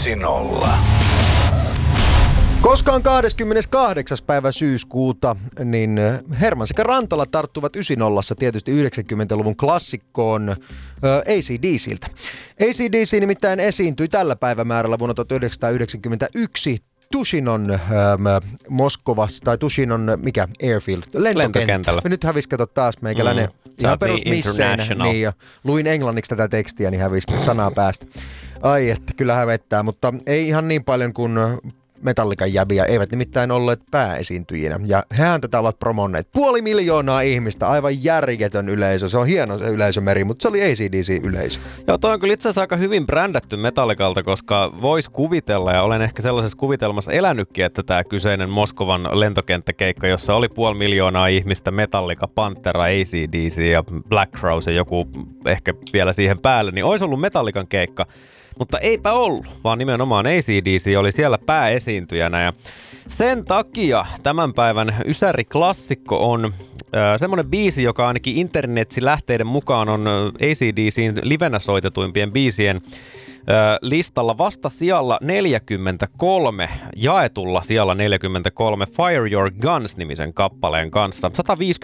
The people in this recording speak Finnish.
90. Koska on 28. päivä syyskuuta, niin Herman sekä Rantala tarttuvat 90 tietysti 90-luvun klassikkoon AC/DC:ltä. AC/DC nimittäin esiintyi tällä päivämäärällä vuonna 1991 Tushinon Moskovassa, tai Tushinon, mikä, Airfield, lentokentällä. Nyt hävisi, kato taas meikäläinen ihan perus misseinä. Niin, ja luin englanniksi tätä tekstiä, niin hävisi sanaa päästä. Ai että, kyllä hävettää, mutta ei ihan niin paljon kuin Metallican jäbiä, eivät nimittäin olleet pääesiintyjinä. Ja hehän tätä ovat promonneet. 500 000 ihmistä, aivan järjetön yleisö. Se on hieno se yleisömeri, mutta se oli AC/DC-yleisö. Joo, toi on kyllä itse asiassa aika hyvin brändätty Metallicalta, koska vois kuvitella, ja olen ehkä sellaisessa kuvitelmassa elänytkin, että tämä kyseinen Moskovan lentokenttäkeikka, jossa oli 500 000 ihmistä, Metallica, Pantera, AC/DC ja Black Crowes ja joku ehkä vielä siihen päälle, niin olisi ollut Metallican keikka. Mutta eipä ollut, vaan nimenomaan AC/DC oli siellä pääesiintyjänä ja sen takia tämän päivän ysäriklassikko on semmoinen biisi, joka ainakin internetsilähteiden mukaan on AC/DC:n livenä soitetuimpien biisien listalla vasta sijalla 43, jaetulla sijalla 43 Fire Your Guns-nimisen kappaleen kanssa.